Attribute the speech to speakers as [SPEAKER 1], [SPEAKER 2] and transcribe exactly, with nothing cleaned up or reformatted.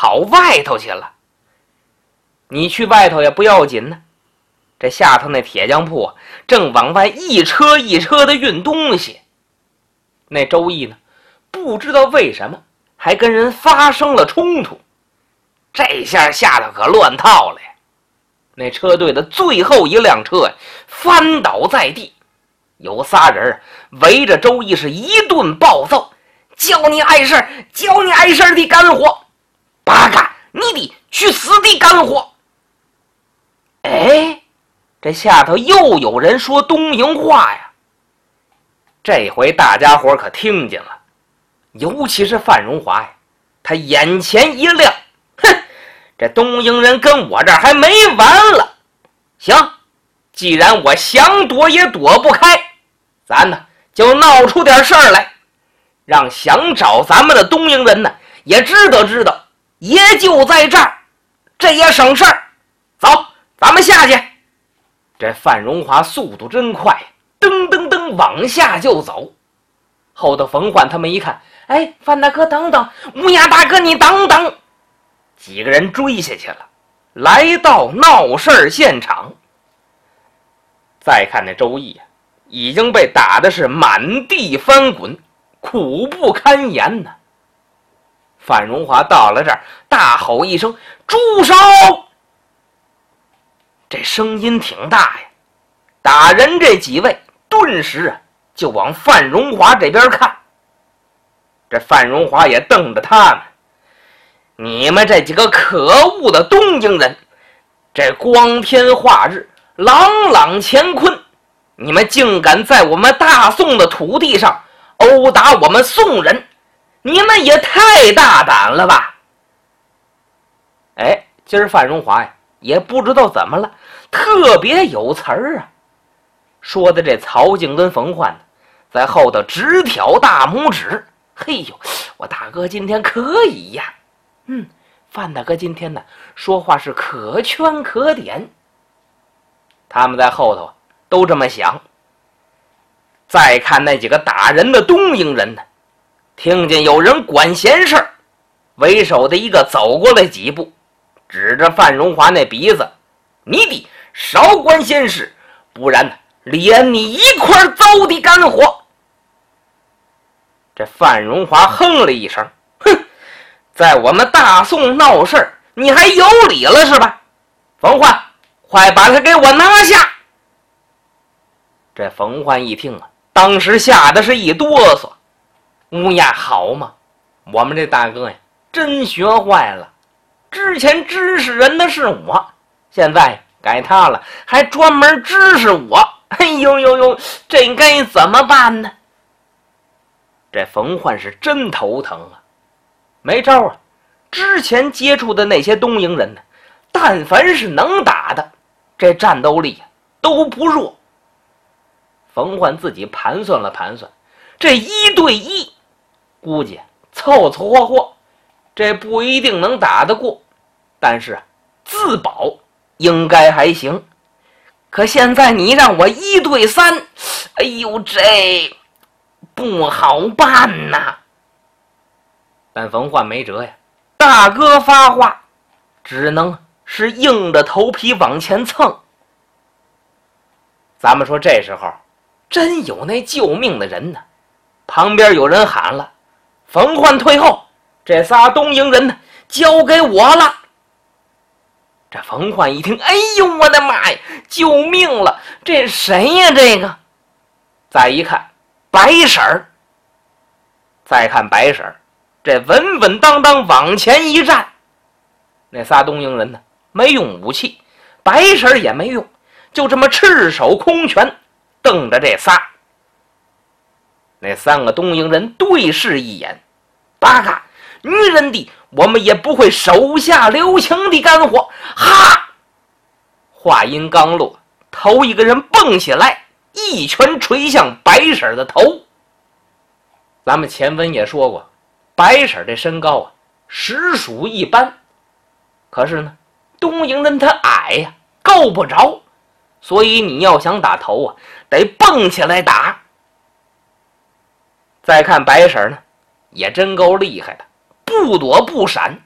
[SPEAKER 1] 跑外头去了。你去外头也不要紧呢，这下头那铁匠铺啊，正往外一车一车的运东西。那周易呢，不知道为什么还跟人发生了冲突，这下吓得可乱套了呀。那车队的最后一辆车呀，翻倒在地，有仨人围着周易是一顿暴揍，叫你碍事，叫你碍事的干活，八嘎，你得去死的干活。哎，这下头又有人说东营话呀。这回大家伙可听见了，尤其是范荣华呀，他眼前一亮，哼，这东营人跟我这儿还没完了。行，既然我想躲也躲不开，咱呢就闹出点事儿来，让想找咱们的东营人呢也知道知道，也就在这儿，这也省事儿。走，咱们下去。这范荣华速度真快，噔噔噔往下就走。后头冯焕他们一看，哎，范大哥等等，乌鸦大哥你等等。几个人追下去了，来到闹事现场。再看那周易啊，已经被打的是满地翻滚，苦不堪言呢。范荣华到了这儿，大吼一声：“住手！”这声音挺大呀，打人这几位顿时啊就往范荣华这边看。这范荣华也瞪着他们：“你们这几个可恶的东营人，这光天化日，朗朗乾坤，你们竟敢在我们大宋的土地上殴打我们宋人，你们也太大胆了吧！”哎，今儿范荣华呀也不知道怎么了，特别有词儿啊。说的这曹静跟冯焕呢，在后头直挑大拇指：“嘿呦，我大哥今天可以呀！嗯，范大哥今天呢说话是可圈可点。”他们在后头都这么想。再看那几个打人的东营人呢，听见有人管闲事儿，为首的一个走过来几步，指着范荣华那鼻子：“你得少管闲事，不然呢连你一块糟的干活。”这范荣华哼了一声：“哼，在我们大宋闹事儿，你还有理了是吧？冯焕，快把他给我拿下！”这冯焕一听啊，当时吓得是一哆嗦。乌鸦好嘛，我们这大哥呀真学坏了，之前指使人的是我，现在改他了，还专门指使我。哎呦呦呦，这该怎么办呢？这冯焕是真头疼啊，没招啊。之前接触的那些东营人呢，但凡是能打的，这战斗力都不弱。冯焕自己盘算了盘算，这一对一估计凑凑合合，这不一定能打得过，但是自保应该还行。可现在你让我一对三，哎呦，这不好办呐。但冯焕没辙呀，大哥发话，只能是硬着头皮往前蹭。咱们说这时候真有那救命的人呢，旁边有人喊了：“冯焕退后，这仨东营人呢交给我了。”这冯焕一听，哎呦我的妈呀，救命了，这谁呀这个？再一看白婶儿，再看白婶儿，这稳稳当当往前一站。那仨东营人呢没用武器，白婶儿也没用，就这么赤手空拳瞪着这仨。那三个东营人对视一眼：“八嘎，女人的我们也不会手下留情的干活。”哈！话音刚落，头一个人蹦起来，一拳捶向白婶的头。咱们前文也说过，白婶这身高啊实属一般，可是呢东营人他矮呀，够不着，所以你要想打头啊得蹦起来打。再看白婶呢也真够厉害的，不躲不闪，